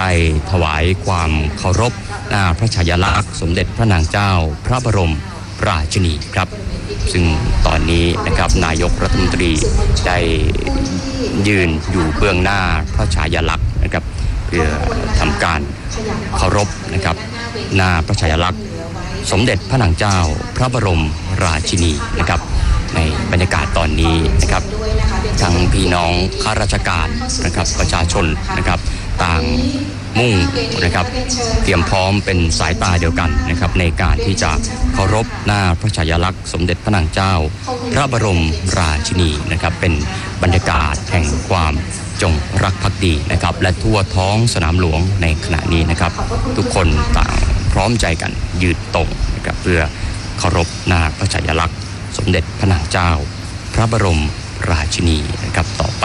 ได้ถวายความเคารพหน้าพระฉายาลักษณ์สมเด็จพระนางเจ้าพระบรมราชินีครับซึ่งตอนนี้นะครับนายกรัฐมนตรีได้ยืนอยู่เบื้องหน้าพระฉายาลักษณ์นะครับเพื่อทำการเคารพนะครับหน้าพระฉายาลักษณ์สมเด็จพระนางเจ้าพระบรมราชินีนะครับในบรรยากาศตอนนี้นะครับทั้งพี่น้องข้าราชการนะครับประชาชนนะครับต่างมุ่งนะครับเตรียมพร้อมเป็นสายตาเดียวกันนะครับในการที่จะเคารพหน้าพระฉายาลักษณ์สมเด็จพระนางเจ้าพระบรมราชินีนะครับเป็นบรรยากาศแห่งความจงรักภักดีนะครับและทั่วท้องสนามหลวงในขณะนี้นะครับทุกคนต่างพร้อมใจกันยืนตรงนะครับเพื่อเคารพหน้าพระฉายาลักษณ์สมเด็จพระนางเจ้าพระบรมราชินีนะครับต่อไป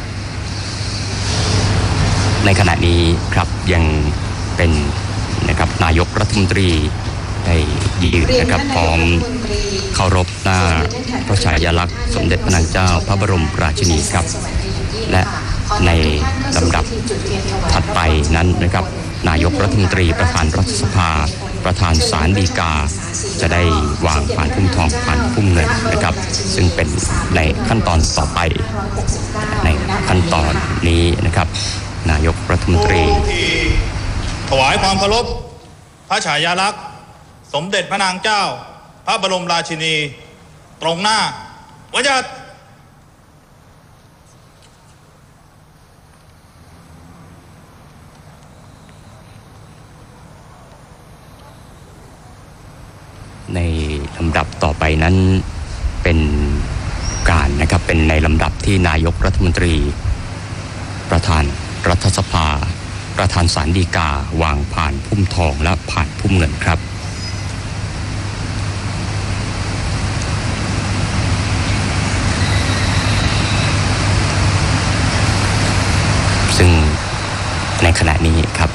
ในขณะนี้ครับยังเป็นนะครับนายกรัฐมนตรีได้ยืนนะครับพร้อมเคารพหน้าพระฉายาลักษณ์สมเด็จพระนางเจ้าพระบรมราชินีครับและในลำดับถัดไปนั้นนะครับนายกรัฐมนตรีประธานรัฐสภาประธานศาลฎีกาจะได้วางผ่านพุ่มทองผ่านพุ่มเงินนะครับซึ่งเป็นในขั้นตอนต่อไปในขั้นตอนนี้นะครับนายกรัฐมนตรีถวายความเคารพพระฉายาลักษณ์สมเด็จพระนางเจ้าพระบรมราชินีตรงหน้าวัญในลำดับต่อไปนั้นเป็นการนะครับเป็นในลำดับที่นายกรัฐมนตรีประธานรัฐสภาประธานศาลฎีกาวางผ่านพุ่มทองและผ่านพุ่มเงินครับซึ่งในขณะนี้ครับ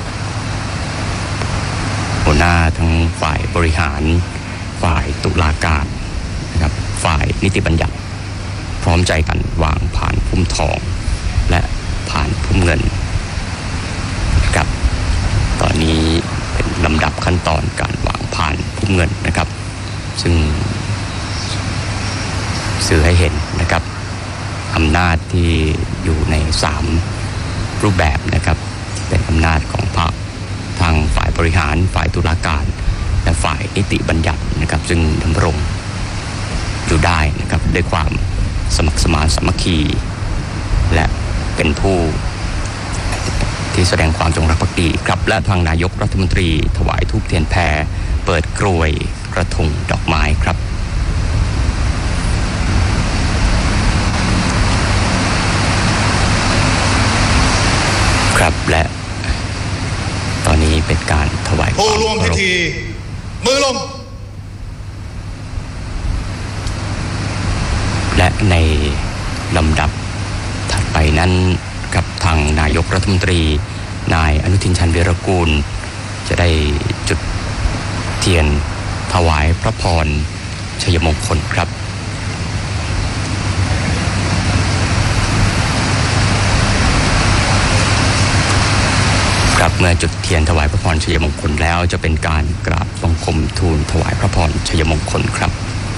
หัวหน้าทั้งฝ่ายบริหารฝ่ายตุลาการนะครับฝ่ายนิติบัญญัติพร้อมใจกันวางผ่านพุ่มทองและผ่านพุ่มเงินครับตอนนี้เป็นลำดับขั้นตอนการวางผ่านพุ่มเงินนะครับซึ่งสื่อให้เห็นนะครับอำนาจที่อยู่ใน3รูปแบบนะครับเป็นอำนาจของพรรคทางฝ่ายบริหารฝ่ายตุลาการและฝ่ายนิติบัญญัตินะครับซึ่งดำรงอยู่ได้นะครับด้วยความสมัครสมานสามัคคีและเป็นผู้ที่แสดงความจงรักภักดีครับและทางนายกรัฐมนตรีถวายธูปเทียนแพเปิดกรวยกระทงดอกไม้ครับครับและตอนนี้เป็นการถวายผู้ร่วมพิธีมือลงและในลำดับถัดไปนั้นกับทางนายกรัฐมนตรีนายอนุทินชาญวีรกูลจะได้จุดเทียนถวายพระพรชัยมงคลครับเมื่อจุดเทียนถวายพระพรชัยมงคลแล้วจะเป็นการกราบบังคมทูลถวายพระพรชัยมงคลครับ